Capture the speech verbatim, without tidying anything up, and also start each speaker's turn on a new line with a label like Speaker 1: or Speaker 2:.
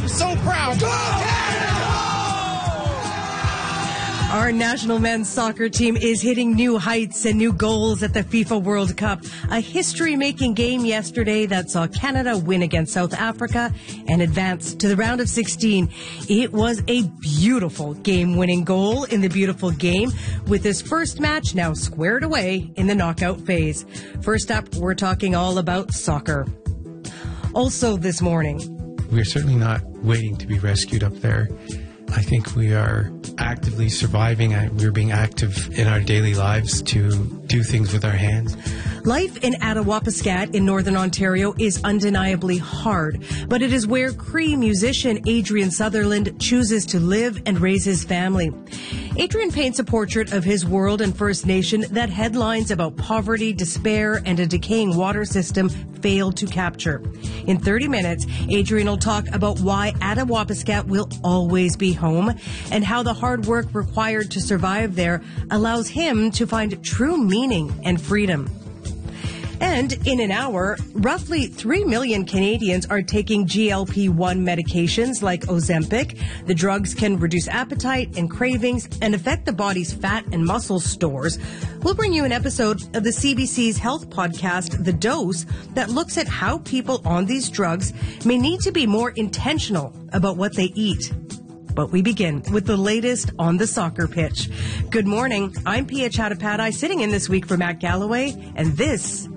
Speaker 1: I'm so proud. Go Canada!
Speaker 2: Our national men's soccer team is hitting new heights and new goals at the FIFA World Cup. A history-making game yesterday that saw Canada win against South Africa and advance to the round of sixteen. It was a beautiful game-winning goal in the beautiful game, with this first match now squared away in the knockout phase. First up, we're talking all about soccer. Also this morning,
Speaker 3: we're certainly not waiting to be rescued up there. I think we are actively surviving. We're being active in our daily lives to do things with our hands.
Speaker 2: Life in Attawapiskat in Northern Ontario is undeniably hard, but it is where Cree musician Adrian Sutherland chooses to live and raise his family. Adrian paints a portrait of his world and First Nation that headlines about poverty, despair, and a decaying water system failed to capture. In thirty minutes, Adrian will talk about why Attawapiskat will always be home and how the hard work required to survive there allows him to find true meaning and freedom. And in an hour, roughly three million Canadians are taking G L P one medications like Ozempic. The drugs can reduce appetite and cravings and affect the body's fat and muscle stores. We'll bring you an episode of the C B C's health podcast, The Dose, that looks at how people on these drugs may need to be more intentional about what they eat. But we begin with the latest on the soccer pitch. Good morning. I'm Pia Chattopadhyay, sitting in this week for Matt Galloway, and this